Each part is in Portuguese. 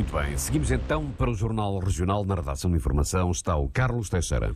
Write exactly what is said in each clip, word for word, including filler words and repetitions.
Muito bem, seguimos então para o Jornal Regional. Na redação de informação está o Carlos Teixeira.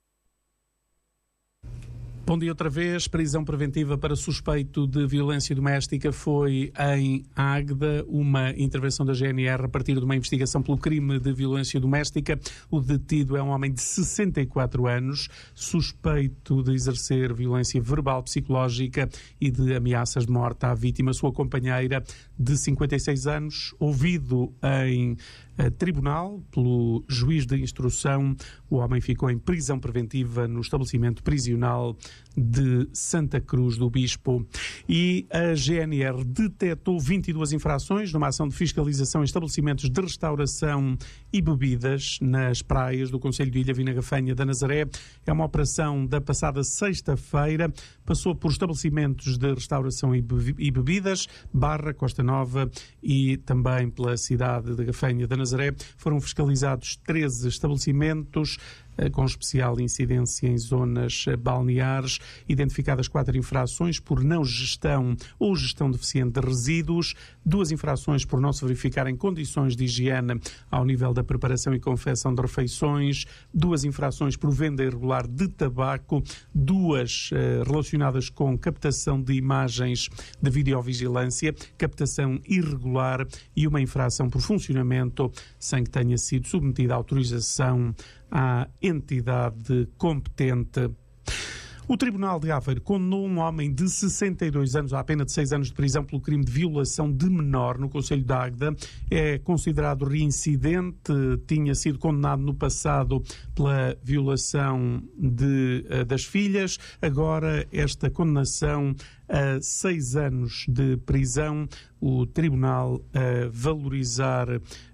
Bom dia outra vez. Prisão preventiva para suspeito de violência doméstica foi em Águeda, uma intervenção da G N R a partir de uma investigação pelo crime de violência doméstica. O detido é um homem de sessenta e quatro anos, suspeito de exercer violência verbal, psicológica e de ameaças de morte à vítima. Sua companheira, de cinquenta e seis anos, ouvido em uh, tribunal pelo juiz de instrução. O homem ficou em prisão preventiva no estabelecimento prisional de Santa Cruz do Bispo. E a G N R detectou vinte e duas infrações numa ação de fiscalização em estabelecimentos de restauração e bebidas nas praias do concelho de Ilha Gafanha da Nazaré. É uma operação da passada sexta-feira, passou por estabelecimentos de restauração e bebidas, Barra, Costa Nova e também pela cidade de Gafanha da Nazaré. Foram fiscalizados treze estabelecimentos com especial incidência em zonas balneares, identificadas quatro infrações por não gestão ou gestão deficiente de resíduos, duas infrações por não se verificarem condições de higiene ao nível da preparação e confecção de refeições, duas infrações por venda irregular de tabaco, duas eh, relacionadas com captação de imagens de videovigilância, captação irregular e uma infração por funcionamento sem que tenha sido submetida à autorização à entidade competente. O Tribunal de Aveiro condenou um homem de sessenta e dois anos à pena de seis anos de prisão pelo crime de violação de menor no concelho de Águeda. É considerado reincidente, tinha sido condenado no passado pela violação de, das filhas. Agora, esta condenação a seis anos de prisão, o Tribunal a valorizar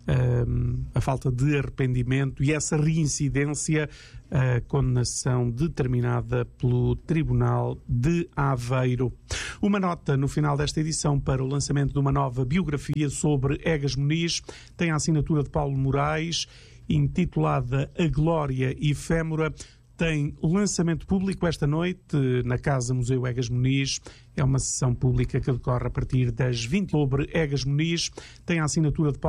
um, a falta de arrependimento e essa reincidência, a condenação determinada pelo Tribunal de Aveiro. Uma nota no final desta edição para o lançamento de uma nova biografia sobre Egas Muniz, tem a assinatura de Paulo Moraes, intitulada A Glória Efêmera. Tem lançamento público esta noite na Casa Museu Egas Muniz. É uma sessão pública que decorre a partir das vinte sobre Egas Muniz. Tem a assinatura de Paulo